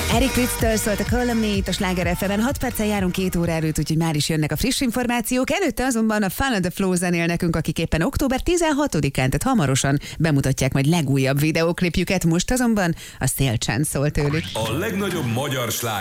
Eric Prydz-től szólt a Call Me itt a Sláger FM-en. 6 perccel járunk 2 óra előtt, úgyhogy már is jönnek a friss információk. Előtte azonban a Fun and the Flow zenél nekünk, akik éppen október 16-án, tehát hamarosan bemutatják majd legújabb videóklipjüket. Most azonban a Szélcsend szól tőlük. A legnagyobb magyar sláger